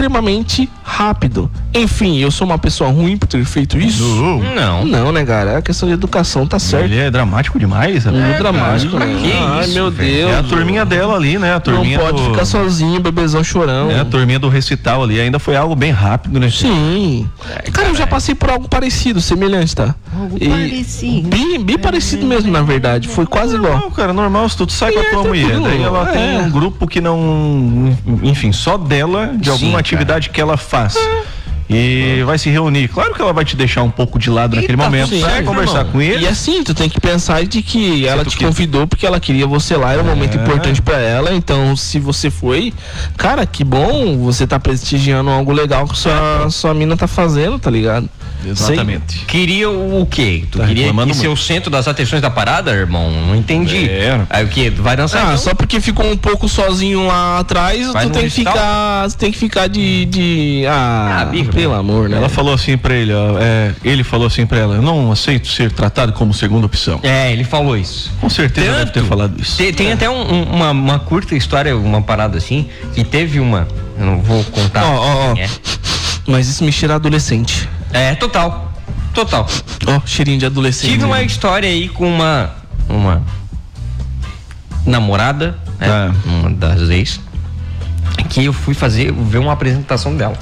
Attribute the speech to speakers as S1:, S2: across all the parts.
S1: extremamente rápido. Enfim, eu sou uma pessoa ruim por ter feito isso? Não, né, cara? É questão de educação, tá certo.
S2: Ele é dramático demais,
S1: muito dramático,
S2: cara,
S1: né? Ai, meu Deus.
S2: É a turminha dela ali, né? A turminha
S1: não pode ficar sozinho, bebezão chorão.
S2: É, a turminha do recital ali, ainda foi algo bem rápido, né?
S1: Sim. Cara, eu já passei por algo parecido, semelhante, tá?
S3: Algo parecido.
S1: Bem parecido mesmo, na verdade. Foi quase igual.
S2: Não, cara, normal, se tu sai com a tua mulher, daí ela tem um grupo que não, enfim, só dela, de alguma atividade que ela faz. E vai se reunir. Claro que ela vai te deixar um pouco de lado naquele momento pra conversar com ele.
S1: E assim, tu tem que pensar de que ela te convidou porque ela queria você lá, era um momento importante pra ela. Então, se você foi, cara, que bom, você tá prestigiando algo legal que sua mina tá fazendo, tá ligado?
S2: Exatamente.
S3: Queria o quê? Tu queria ser o centro das atenções da parada, irmão? Não entendi. Aí o quê? Tu vai dançar?
S1: Ah, só porque ficou um pouco sozinho lá atrás, tu tem que ficar de pelo amor, né?
S2: Ela falou assim pra ele, ele falou assim pra ela: eu não aceito ser tratado como segunda opção.
S3: Ele falou isso.
S2: Com certeza deve ter falado isso.
S3: Tem até uma curta história, uma parada assim, que teve uma, eu não vou contar.
S1: Mas isso me cheira adolescente.
S3: Total.
S1: Cheirinho de adolescente.
S3: Tive uma história aí com uma namorada, né? Uma das ex, que eu fui ver uma apresentação dela.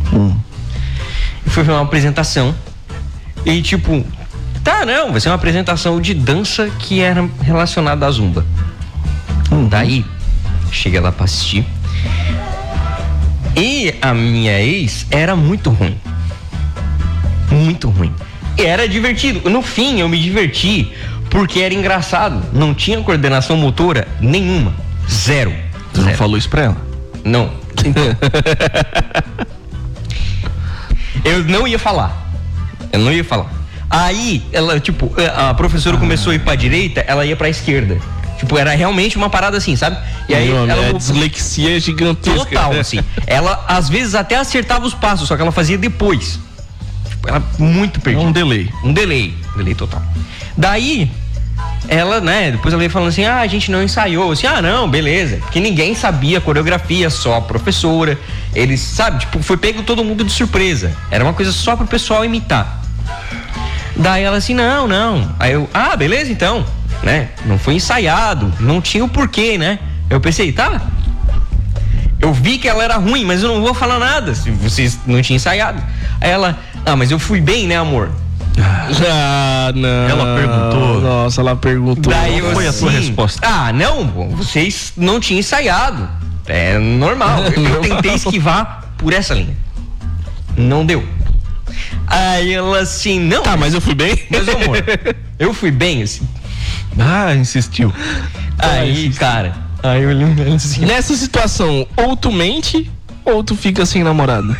S3: Eu fui ver uma apresentação e tipo, vai ser uma apresentação de dança que era relacionada à zumba. Daí, cheguei lá pra assistir e a minha ex era muito ruim. Muito ruim. E era divertido. No fim, eu me diverti porque era engraçado. Não tinha coordenação motora nenhuma. Zero.
S2: Você não falou isso pra ela?
S3: Não. Então. Eu não ia falar. Aí, ela, tipo, a professora começou a ir pra direita, ela ia pra esquerda. Tipo, era realmente uma parada assim, sabe? E aí ela
S1: dislexia gigantesca.
S3: Total, assim. Ela, às vezes, até acertava os passos, só que ela fazia depois. Era muito perdida. Um delay total. Daí, ela, depois ela veio falando assim, a gente não ensaiou. Assim, não, beleza. Porque ninguém sabia a coreografia, só a professora. Eles, sabe, tipo, foi pego todo mundo de surpresa. Era uma coisa só pro pessoal imitar. Daí ela assim, não. Aí eu, beleza então, né? Não foi ensaiado, não tinha o porquê, né? Eu pensei, eu vi que ela era ruim, mas eu não vou falar nada se vocês não tinham ensaiado. Aí ela, mas eu fui bem, né, amor?
S1: Não.
S2: Ela perguntou.
S1: Nossa, ela perguntou.
S3: Daí
S2: foi a sua resposta?
S3: Não, vocês não tinham ensaiado. É normal. Eu tentei esquivar por essa linha. Não deu. Aí ela assim, não.
S1: Mas eu fui bem?
S3: Mas amor, eu fui bem, assim.
S2: Insistiu.
S3: Aí, cara. Aí eu olhei assim.
S1: Nessa situação, ou tu mente, ou tu fica sem namorada.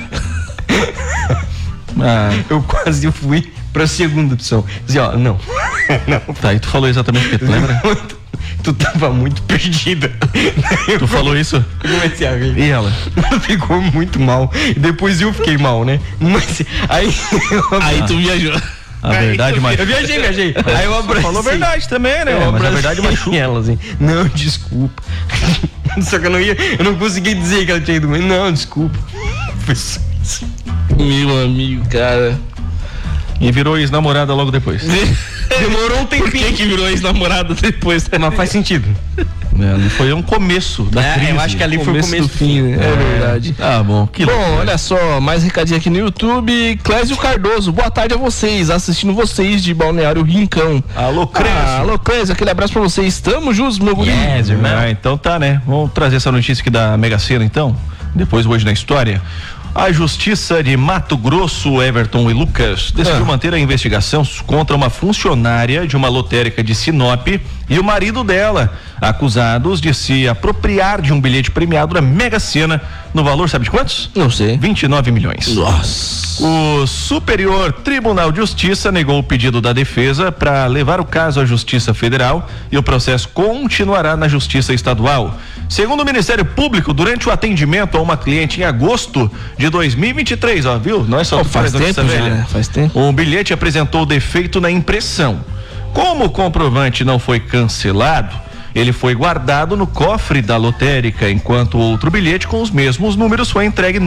S3: Eu quase fui pra segunda opção. Dizia, não.
S2: Tá, e tu falou exatamente o que tu lembra?
S3: Tu tava muito perdida.
S2: Tu falou isso?
S3: Eu comecei a rir.
S2: E ela?
S3: Ela ficou muito mal. Depois eu fiquei mal, né? Mas aí
S1: tu viajou.
S2: A verdade machuca.
S3: Eu viajei. Aí eu abracei.
S2: Falou verdade também, né? Mas a verdade machuca.
S3: Ela assim, não, desculpa. Só que eu não consegui dizer que ela tinha ido. Não, desculpa. Foi só isso.
S1: Meu amigo, cara.
S2: E virou ex-namorada logo depois.
S3: Demorou um tempinho.
S1: Por que virou ex-namorada depois?
S3: Mas faz sentido.
S2: Foi um começo da crise.
S3: Eu acho que ali foi o começo
S1: do fim, né? É verdade.
S2: Bom.
S1: Olha só, mais recadinho aqui no YouTube. Clésio Cardoso, boa tarde a vocês, assistindo vocês de Balneário Rincão.
S2: Alô,
S1: Clésio, aquele abraço pra vocês. Estamos juntos, meu guri.
S2: Então tá, né? Vamos trazer essa notícia aqui da Mega Sena, então. Depois, hoje na história. A Justiça de Mato Grosso, Everton e Lucas, decidiu manter a investigação contra uma funcionária de uma lotérica de Sinop e o marido dela, acusados de se apropriar de um bilhete premiado na Mega Sena, no valor, sabe de quantos?
S1: Não sei.
S2: 29 milhões.
S1: Nossa.
S2: O Superior Tribunal de Justiça negou o pedido da defesa para levar o caso à Justiça Federal e o processo continuará na Justiça Estadual. Segundo o Ministério Público, durante o atendimento a uma cliente em agosto de 2023, viu? Não é só
S1: faz tempo, velha. Faz tempo.
S2: Um bilhete apresentou defeito na impressão. Como o comprovante não foi cancelado, ele foi guardado no cofre da lotérica, enquanto outro bilhete com os mesmos números foi entregue